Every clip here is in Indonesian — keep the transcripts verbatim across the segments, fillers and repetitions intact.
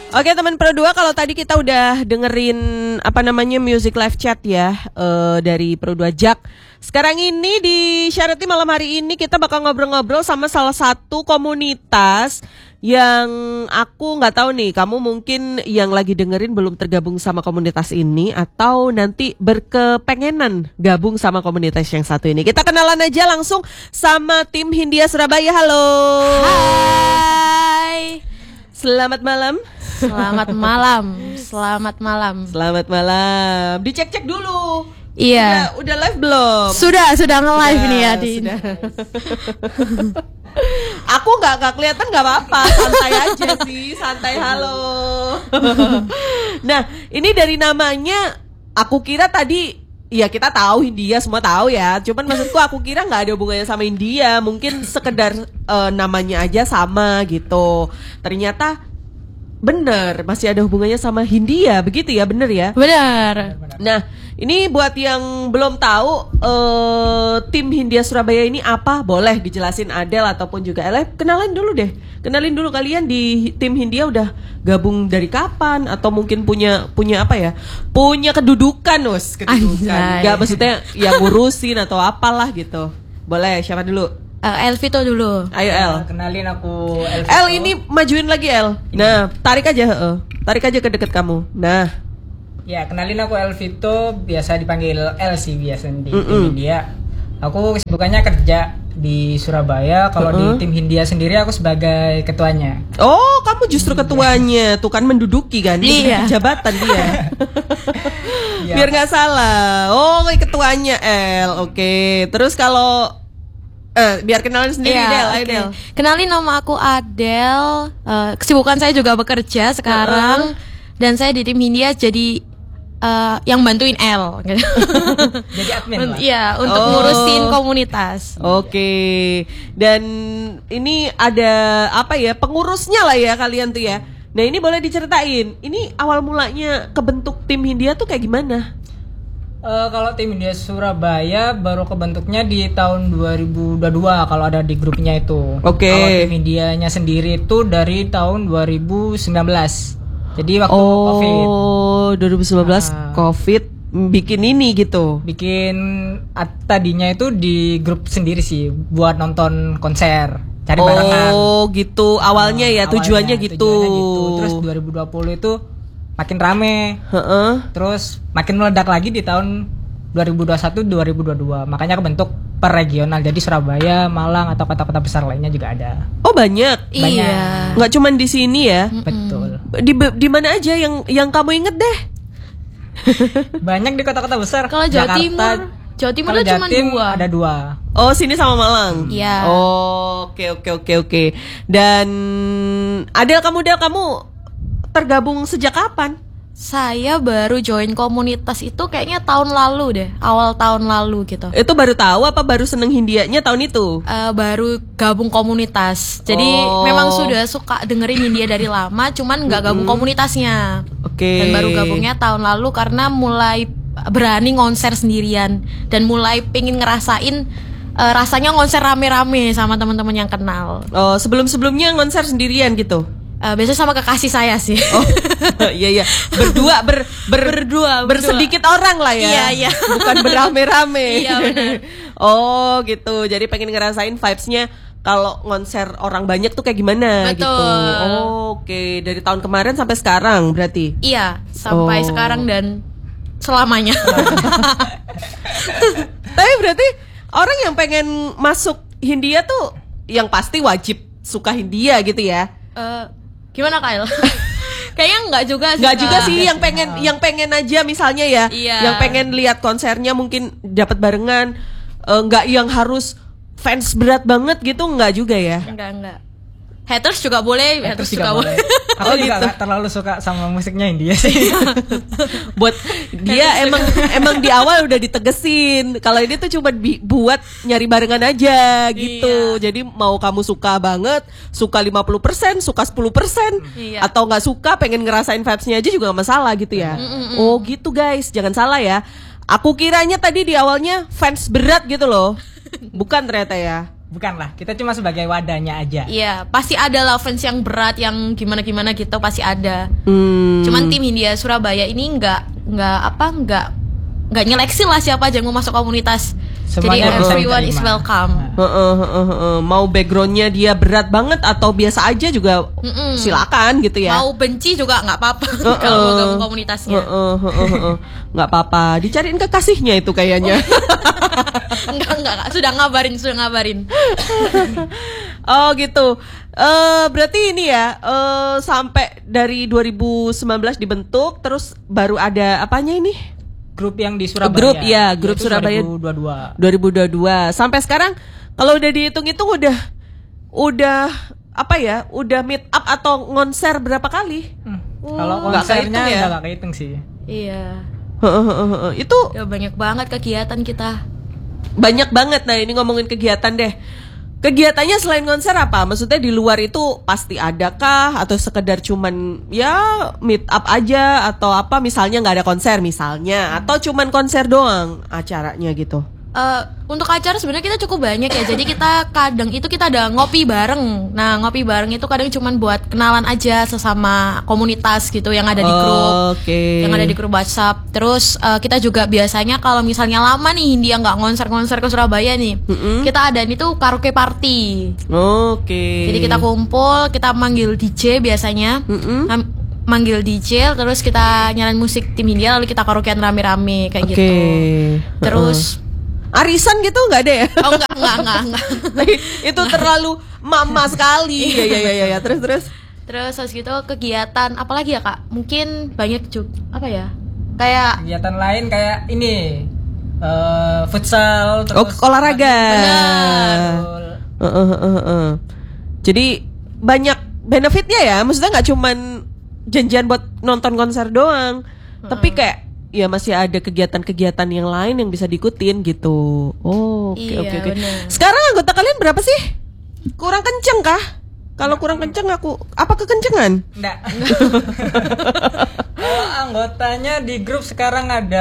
Oke teman Pro dua, kalau tadi kita udah dengerin apa namanya music live chat ya uh, dari Pro dua Jack. Sekarang ini di Syarati malam hari ini kita bakal ngobrol-ngobrol sama salah satu komunitas yang aku nggak tahu nih, kamu mungkin yang lagi dengerin belum tergabung sama komunitas ini atau nanti berkepengenan gabung sama komunitas yang satu ini. Kita kenalan aja langsung sama tim Hindia Surabaya. Halo. Hai. Selamat malam. Selamat malam. Selamat malam. Selamat malam. Dicek-cek dulu. Iya. Udah, udah live belum? Sudah, sudah nge-live nih ya di. Aku nggak nggak kelihatan, nggak apa-apa, santai aja sih, santai. Halo. Nah, ini dari namanya, aku kira tadi, ya kita tahu Hindia, semua tahu ya. Cuman maksudku aku kira nggak ada hubungannya sama India, mungkin sekedar uh, namanya aja sama gitu. Ternyata bener, masih ada hubungannya sama Hindia, begitu ya, bener ya? Benar. Nah, ini buat yang belum tahu uh, tim Hindia Surabaya ini apa, boleh dijelasin Adel ataupun juga Elef. Kenalin dulu deh, kenalin dulu kalian di tim Hindia udah gabung dari kapan, atau mungkin punya punya apa ya, punya kedudukan, us kedudukan. Gak maksudnya ya ngurusin atau apalah gitu. Boleh, siapa dulu? Uh, Elvito dulu. Ayo El. Kenalin aku Elvito. El ini majuin lagi El. Nah, tarik aja, heeh. Tarik aja ke deket kamu. Nah. Ya, kenalin aku Elvito, biasa dipanggil El sih biasa di Mm-mm. tim Hindia. Aku kesibukannya kerja di Surabaya. Kalau Uh-uh. di tim Hindia sendiri aku sebagai ketuanya. Oh, kamu justru ketuanya. Tuh kan menduduki kan. Iya. Jabatan dia. Ya, Biar nggak salah. Oh, ketuanya El. Oke. Terus kalau Eh, biar kenalin sendiri, Iya, Del, ayo oke. Del. Kenalin, nama aku Adel. Uh, kesibukan saya juga bekerja sekarang. Uh-uh. Dan saya di tim Hindia jadi uh, yang bantuin El. Jadi admin lah. Iya, untuk Oh. ngurusin komunitas. Oke. Dan ini ada apa ya, pengurusnya lah ya kalian tuh ya. Nah, ini boleh diceritain. Ini awal mulanya kebentuk tim Hindia tuh kayak gimana? Eh, kalau tim Hindia Surabaya baru kebentuknya di tahun dua ribu dua puluh dua kalau ada di grupnya itu. Oke. Kalau tim Hindianya sendiri itu dari tahun dua ribu sembilan belas. Jadi waktu oh, Covid. dua ribu sembilan belas Ah. Covid bikin ini gitu. Bikin at- tadinya itu di grup sendiri sih buat nonton konser, cari barengan. Oh, gitu. Awalnya ya, Awalnya, tujuannya gitu. tujuannya gitu. Terus dua ribu dua puluh itu makin rame. Heeh. Terus makin meledak lagi di tahun dua ribu dua puluh satu dua ribu dua puluh dua. Makanya kebentuk per regional. Jadi Surabaya, Malang atau kota-kota besar lainnya juga ada. Oh, banyak. Iya. Nggak cuman di sini ya. Betul. Di di mana aja yang yang kamu inget deh? Banyak di kota-kota besar. Kalau Jawa Jakarta, Timur, Jawa Timur kalau tuh cuma Jatim dua. ada dua. Oh, sini sama Malang. Iya. Oh, oke oke oke oke. Dan Adel, kamu Del, kamu tergabung sejak kapan? Saya baru join komunitas itu kayaknya tahun lalu deh, awal tahun lalu gitu. Itu baru tahu apa baru seneng Hindianya tahun itu? Eh, baru gabung komunitas. Jadi Oh. memang sudah suka dengerin Hindia dari lama, cuman nggak gabung komunitasnya. Oke. Dan baru gabungnya tahun lalu karena mulai berani konser sendirian dan mulai pengen ngerasain eh, rasanya konser rame-rame sama teman-teman yang kenal. Oh, sebelum-sebelumnya konser sendirian gitu. Eh, biasanya sama kekasih saya sih. Oh, iya iya. Berdua ber, ber Berdua, berdua. bersedikit orang lah ya. Iya, iya. Bukan berame-rame. Iya, benar. Oh, gitu. Jadi pengen ngerasain vibes-nya kalau konser orang banyak tuh kayak gimana Betul. gitu. Oh, oke. Dari tahun kemarin sampai sekarang berarti. Iya, sampai Oh. sekarang dan selamanya. Tapi berarti orang yang pengen masuk Hindia tuh yang pasti wajib suka Hindia gitu ya. Eh, gimana Kyle? Kayaknya enggak juga sih. Nggak Kak. juga sih, yang pengen yang pengen aja misalnya ya, Iya. yang pengen lihat konsernya mungkin dapat barengan, eh, nggak yang harus fans berat banget gitu, nggak juga ya. Enggak, enggak. Haters juga boleh, haters, Terus juga, boleh. Aku Oh, juga gitu. nggak terlalu suka sama musiknya India sih. Buat dia emang emang di awal udah ditegesin kalau ini tuh cuma bi- buat nyari barengan aja gitu. Iya. Jadi mau kamu suka banget, suka lima puluh persen, suka sepuluh persen, Iya. atau nggak suka pengen ngerasain vibes-nya aja juga gak masalah gitu ya. Oh gitu guys, jangan salah ya. Aku kiranya tadi di awalnya fans berat gitu loh. Bukan ternyata ya. Bukan lah, kita cuma sebagai wadahnya aja. Iya, pasti ada lah fans yang berat, yang gimana-gimana gitu pasti ada. Hmm. Cuman tim Hindia Surabaya ini nggak nggak apa nggak nggak nyeleksi lah siapa aja yang mau masuk komunitas. Semuanya Jadi bisa everyone is diterima. welcome. Heeh, heeh, heeh. Mau backgroundnya dia berat banget atau biasa aja juga Mm-mm. silakan gitu ya. Mau benci juga nggak apa-apa Heeh. kalau mau gabung komunitasnya. Heeh, heeh, heeh. Nggak apa-apa, dicariin kekasihnya itu kayaknya. enggak, enggak enggak sudah ngabarin sudah ngabarin. Oh gitu. Eh berarti ini ya eh sampai dari dua ribu sembilan belas dibentuk, terus baru ada apanya ini? Grup yang di Surabaya. Grup, ya, grup Yaitu Surabaya. dua ribu dua puluh dua. dua ribu dua puluh dua sampai sekarang kalau udah dihitung-hitung udah udah apa ya? Udah meet up atau konser berapa kali? Hmm. Wow. Kalau Nggak konsernya kehitung ya? udah gak kehitung sih. Iya. Heeh, heeh, heeh. Itu Ya banyak banget kegiatan kita. banyak banget. Nah ini ngomongin kegiatan deh. Kegiatannya selain konser apa? Maksudnya di luar itu pasti adakah atau sekedar cuman ya meet up aja atau apa? Misalnya nggak ada konser misalnya atau cuman konser doang acaranya gitu. Eh, untuk acara sebenarnya kita cukup banyak ya. Jadi kita kadang itu kita ada ngopi bareng. Nah, ngopi bareng itu kadang cuman buat kenalan aja sesama komunitas gitu yang ada di grup. Oke. Yang ada di grup WhatsApp. Terus eh, kita juga biasanya kalau misalnya lama nih Hindia nggak konser-konser ke Surabaya nih, Mm-mm. kita ada itu karaoke party. Oke. Jadi kita kumpul, kita manggil D J biasanya. Mm-mm. Nam- manggil D J, terus kita nyalain musik tim Hindia, lalu kita karaokean rame-rame kayak Oke. gitu. Terus arisan gitu nggak ada ya? oh enggak enggak enggak enggak. Itu terlalu mama sekali. Iya iya iya ya. Terus terus. Terus habis gitu kegiatan apalagi ya Kak? Mungkin banyak juga apa ya? Kayak Kegiatan lain kayak ini eh, futsal terus Oh, olahraga. Benar. Heeh, heeh, heeh. Jadi banyak benefitnya ya. Maksudnya nggak cuman janjian buat nonton konser doang, tapi kayak ya masih ada kegiatan-kegiatan yang lain yang bisa diikutin gitu. Oh, oke Iya, oke oke. benar. Sekarang anggota kalian berapa sih? Kurang kenceng kah? Kalau kurang kenceng aku apa kekencengan? Enggak. Kalau anggotanya di grup sekarang ada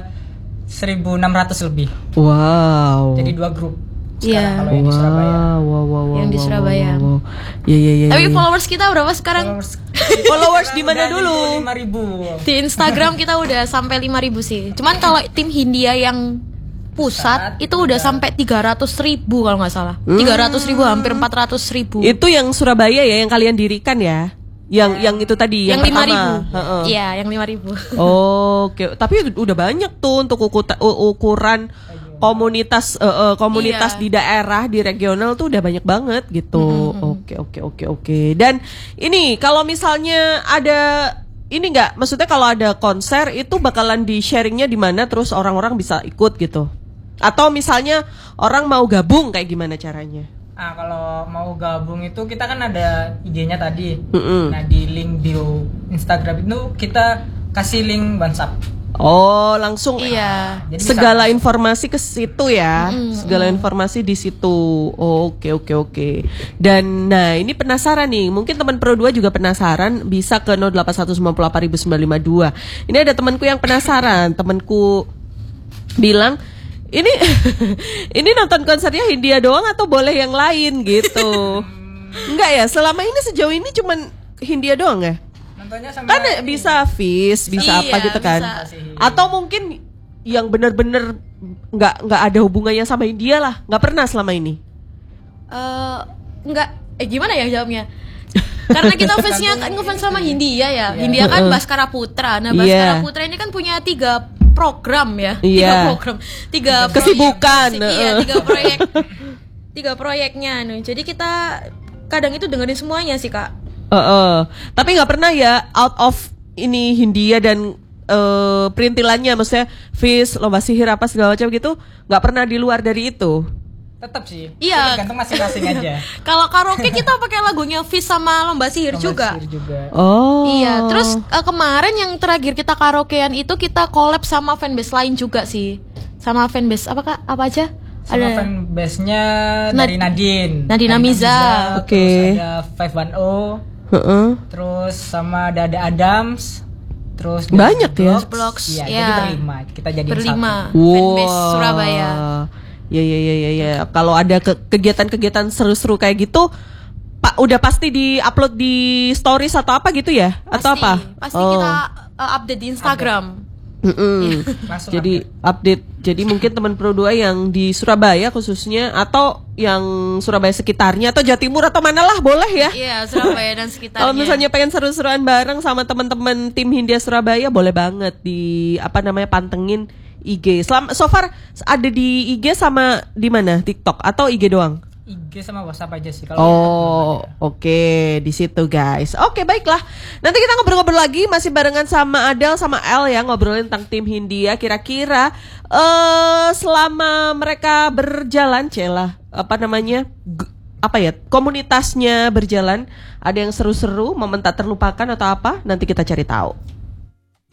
seribu enam ratus lebih. Wow. Jadi dua grup. Iya. Sekarang kalau yang di Surabaya. Wow, wow, wow, wow, Yang di wow, Surabaya. wow, wow. Iya, iya, iya. tapi iya. followers kita berapa sekarang? Followers, Followers di mana dulu? lima ribu. Di Instagram kita udah sampai lima ribu sih. Cuman kalau tim Hindia yang pusat Pusat, itu udah sampai tiga ratus ribu kalau nggak salah. Hmm. tiga ratus ribu hampir empat ratus ribu. Itu yang Surabaya ya, yang kalian dirikan ya? Yang yang itu tadi, yang, yang lima ribu. pertama. Heeh. Iya, yang lima ribu. Oh, oke. Tapi udah banyak tuh untuk ukuta- u- ukuran komunitas eh, eh, komunitas Iya. di daerah, di regional tuh udah banyak banget gitu. Oke, oke, oke, oke. Dan ini kalau misalnya ada ini nggak, maksudnya kalau ada konser itu bakalan di sharingnya di mana terus orang-orang bisa ikut gitu. Atau misalnya orang mau gabung kayak gimana caranya? Ah, kalau mau gabung itu kita kan ada I G-nya tadi. Mm-mm. Nah, di link bio Instagram itu kita kasih link WhatsApp. Oh, langsung Iya. Jadi segala bisa- informasi ke situ ya. Segala informasi di situ. Oh, oke oke oke. Dan nah, ini penasaran nih. Mungkin teman Pro dua juga penasaran, bisa ke nol delapan satu sembilan delapan sembilan lima dua. Ini ada temanku yang penasaran. Temanku bilang, "Ini ini nonton konsernya Hindia doang atau boleh yang lain gitu?" Enggak ya, selama ini sejauh ini cuman Hindia doang ya? Nontonnya sama Kan bisa Fizz, bisa Iya, apa gitu kan? bisa. Atau mungkin yang bener-bener nggak nggak ada hubungannya sama India lah, nggak pernah selama ini. Eh, enggak eh gimana ya jawabnya? Karena kita fansnya kan ngefans sama Hindia ya. Hindia kan Baskara Putra. Nah, Baskara Iya. Putra ini kan punya tiga program ya. Tiga Iya. program. Tiga Kesibukan. proyek musik. Iya, tiga proyek. Tiga proyeknya. Nah, jadi kita kadang itu dengerin semuanya sih, Kak. Heeh. Tapi nggak pernah ya out of ini Hindia dan eh, perintilannya, maksudnya Fizz, lomba sihir apa segala macam gitu, nggak pernah di luar dari itu. tetap sih. Iya. Tergantung masing-masing aja. Kalau karaoke kita pakai lagunya Fizz sama Lomba Sihir Lomba juga. sihir juga. Oh. Iya, terus eh, kemarin yang terakhir kita karaokean itu kita collab sama fanbase lain juga sih. Sama fanbase apa Kak? Apa aja? Sama fanbase-nya Nad- dari Nadine. Nadine Amiza. Oke. Terus ada five one oh. Heeh. Terus sama Dada Adams. Terus Banyak ya? Blocks. Iya, Iya. jadi berlima. Kita jadi Berlima. satu. Fanbase Surabaya. Ya ya ya ya ya. Kalau ada ke- kegiatan-kegiatan seru-seru kayak gitu, Pak udah pasti di-upload di stories atau apa gitu ya? Atau Pasti, apa? Pasti Oh. kita uh, update di Instagram. Mm-mm. Langsung Jadi update. Jadi mungkin teman Pro dua yang di Surabaya khususnya atau yang Surabaya sekitarnya atau Jawa Timur atau mana lah boleh ya. Iya, Surabaya dan sekitarnya. Kalau misalnya pengen seru-seruan bareng sama teman-teman tim Hindia Surabaya boleh banget di apa namanya pantengin I G. Selama so far ada di I G sama di mana? TikTok atau I G doang? I G sama WhatsApp aja sih kalau Oh, oke di situ guys. Oke baiklah. Nanti kita ngobrol-ngobrol lagi masih barengan sama Adel sama El ya ngobrolin tentang tim Hindia. Kira-kira eh selama mereka berjalan, celah apa namanya? G- apa ya? Komunitasnya berjalan, ada yang seru-seru, momen tak terlupakan atau apa? Nanti kita cari tahu.